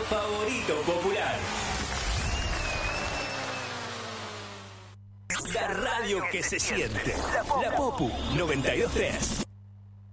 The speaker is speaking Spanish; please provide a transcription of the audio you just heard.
favorito popular. La radio que se siente. La Popu 92.3.